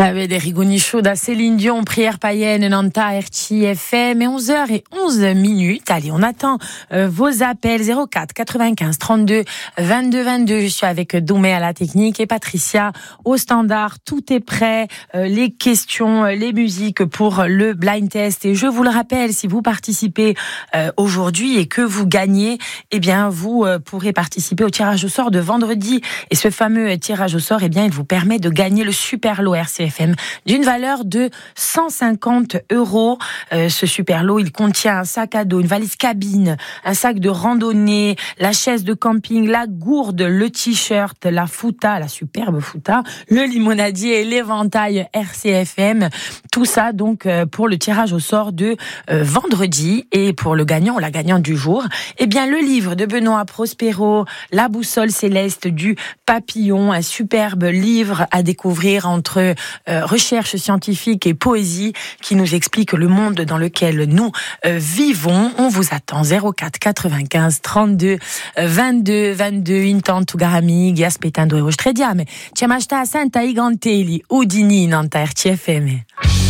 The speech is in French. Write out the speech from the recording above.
Avete riconosciuto da Céline Dion, prière païenne, Nanta, RCFM, 11h11. Allez, on attend vos appels 04 95 32 22 22. Je suis avec Doumé à la technique et Patricia au standard. Tout est prêt, les questions, les musiques pour le blind test. Et je vous le rappelle, si vous participez aujourd'hui et que vous gagnez, eh bien, vous pourrez participer au tirage au sort de vendredi. Et ce fameux tirage au sort, eh bien, il vous permet de gagner le super lot RCFM d'une valeur de 150 €. Ce super lot, il contient un sac à dos, une valise cabine, un sac de randonnée, la chaise de camping, la gourde, le t-shirt, la fouta, la superbe fouta, le limonadier et l'éventail RCFM. Tout ça donc pour le tirage au sort de vendredi. Et pour le gagnant ou la gagnante du jour, eh bien le livre de Benoît Prospero, La boussole céleste du papillon, un superbe livre à découvrir entre recherche scientifique et poésie qui nous explique le monde dans lequel nous vivons. On vous attend 04 95 32 22 22. Intanto garamighi aspettando e vostre diame. Ci amasta santa i ganteli udini in RCFM.